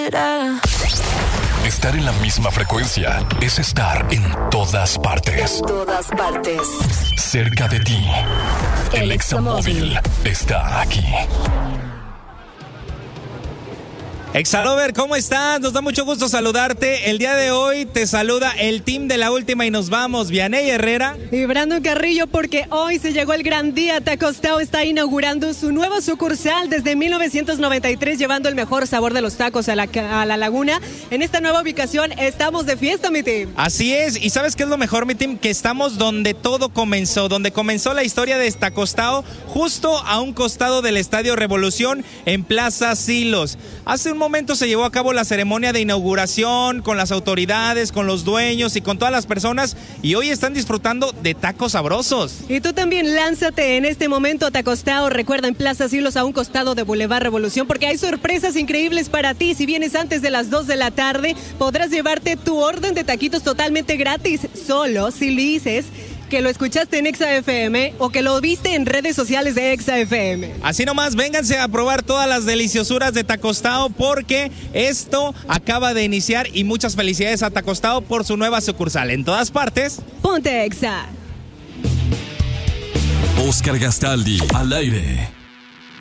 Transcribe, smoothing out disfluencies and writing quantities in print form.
será? Estar en la misma frecuencia es estar en todas partes. En todas partes. Cerca de ti. El Examóvil está aquí. Exalover, ¿cómo estás? Nos da mucho gusto saludarte. El día de hoy te saluda el team de La Última y nos vamos. Vianey Herrera y Brandon Carrillo, porque hoy se llegó el gran día. Tacos Tao está inaugurando su nuevo sucursal desde 1993, llevando el mejor sabor de los tacos a la laguna. En esta nueva ubicación estamos de fiesta, mi team. Así es, y ¿sabes qué es lo mejor, mi team? Que estamos donde todo comenzó, donde comenzó la historia de Tacos Tao, justo a un costado del Estadio Revolución en Plaza Silos. Hace un momento se llevó a cabo la ceremonia de inauguración con las autoridades, con los dueños y con todas las personas, y hoy están disfrutando de tacos sabrosos. Y tú también lánzate en este momento a Tacos Tao. Recuerda, en Plaza Silos, a un costado de Boulevard Revolución, porque hay sorpresas increíbles para ti. Si vienes antes de las 2 de la tarde, podrás llevarte tu orden de taquitos totalmente gratis, solo si le dices que lo escuchaste en Exa FM o que lo viste en redes sociales de Exa FM. Así nomás, vénganse a probar todas las deliciosuras de Tacos Tao, porque esto acaba de iniciar, y muchas felicidades a Tacos Tao por su nueva sucursal. En todas partes, ponte Exa. Oscar Gastaldi, al aire.